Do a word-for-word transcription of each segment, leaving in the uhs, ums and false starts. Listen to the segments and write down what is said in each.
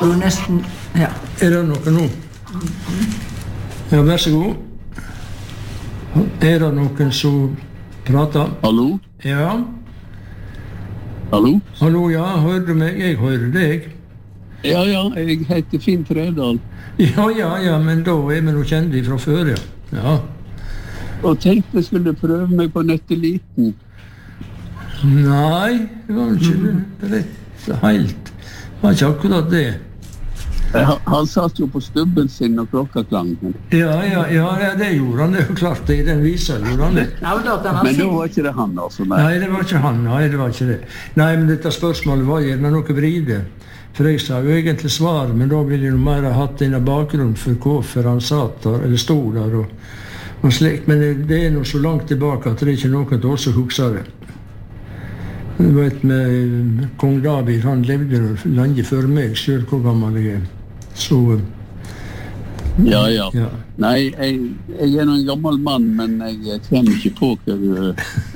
Du nesten, ja. Er det noe nå? Ja, vær så god. Er det noen som prater? Hallo? Ja. Hallo? Hallo, ja, hører du meg? Jeg hører deg. Ja, ja, jeg heter Finn Tredal. Ja, ja, ja, men da er vi noe kjent fra før, ja. Ja. Og tenkte jeg skulle prøve meg på Nøtteliten. Nei, det var ikke rett helt. Det var ikke akkurat det. Han, han satt jo på stubben sin og klokka klang. Ja, ja, ja, det gjorde han, det er jo klart det, i den visa gjorde han det. Men da var ikke det han, altså. Nei, nei det var ikke han, nei, det var ikke det. Nei, men dette spørsmålet var gjerne noe vride. For jeg sa jo egentlig svar, men da ville jeg jo mer ha hatt denne bakgrunnen for hvorfor han satt der, eller stod der og, og slik. Men det, det er noe så langt tilbake at det er ikke noen til oss som husker det. Du vet, med kong David, han levde lenge før meg, selv hvor gammel jeg er. Så... Ja, ja. ja. Nei, jeg, jeg er en gammel mann, men jeg kjenner ikke på hva du...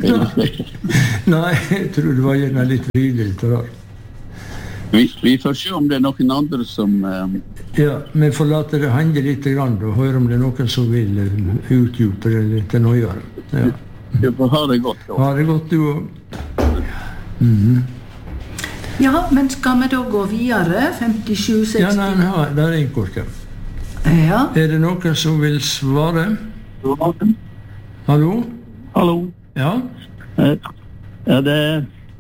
Nei, jeg tror det var gjerne litt vride litt der. Vi, vi får se om det er noen andre som... Um... Ja, men får late det henge litt grann, og høre om det er noen som vil utdype det litt nøyere. Ja. Du får ha det godt, da. Ha det godt, du også. Mm-hmm. Ja, men skal vi da gå videre? femtisju seksti? Ja, nei, nei, det er en kort, ja. Ja. Er det noen som vil svare? Hallo? Hallo. Ja? Ja, det er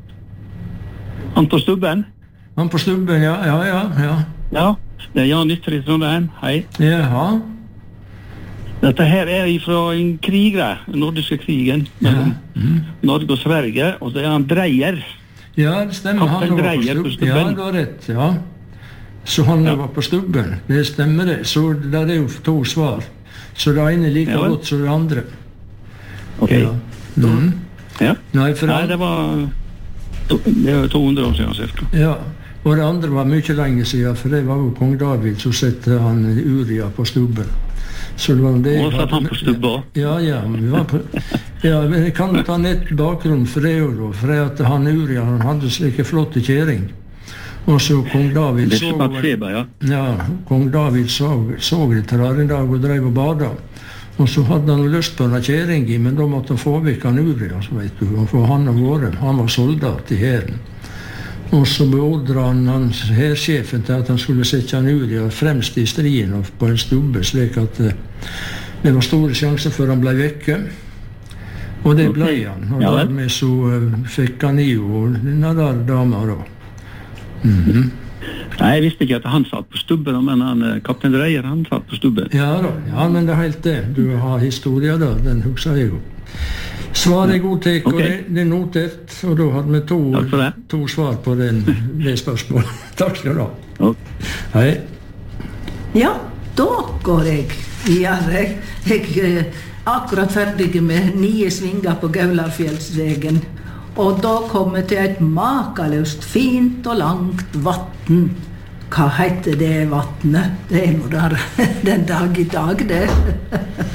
han på stubben. Han på stubben, ja, ja, ja. Ja, ja det er Jan Ytre i Trondheim. Hei. Jaha. Dette her er fra en krig, den nordiske krigen, mellom ja. mm. Norge og Sverige, og det er han Dreyer. Ja, det stemmer. Kaptein Han var Dreyer på på stubben. Ja, det var rett, ja. Så han ja. var på stubben. Det stemmer det. Så der er jo to svar. Så det ene er like ja, godt som det andre. Ok. Ja. Mm. ja. Nei, for Nei, det var, det var to hundre år siden, cirka. Ja. Og det andre var mye lenge siden, for det var jo kong David som sette han Uria på stubben. Så det var det. Og satt han på stubben? Ja, ja. Vi var på, ja, men jeg kan ta nett bakgrunn for det jo, for det at han Uria, han hadde slike flotte kjæring. Og så kong David så... Feber, ja. Ja, kong David så, så det til der en dag og drev og bada. Og så hadde han lyst på en kjæring i, men da måtte han få vekk han Uria, så vet du. Og for han var, han var soldat i hæren. Og så beordret han hans hærsjefen til at han skulle sette han Uria fremst i striden på en stubbe, slik at uh, det var store sjanser for han ble vekke. Og det ble han. Og ja, dermed så uh, fikk han i og denne der dama da. Mm-hmm. Nei, jeg visste ikke at han satt på stubben, men han, kaptein Dreyer, han satt på stubben. Ja da, ja, men det er helt det. Du har historien da, den husker jeg jo. Svar er god til, okay. Og det, det er notert, og da hadde vi to, to svar på den, det spørsmålet. Takk skal du ha. Okay. Hei. Ja, da går jeg videre. Jeg er akkurat ferdig med nye svinger på Gaularfjellsvegen. Og da kommer jeg til et makaløst fint og langt vatten. Hva heter det vattnet? Det er noe der den dag i dag, det.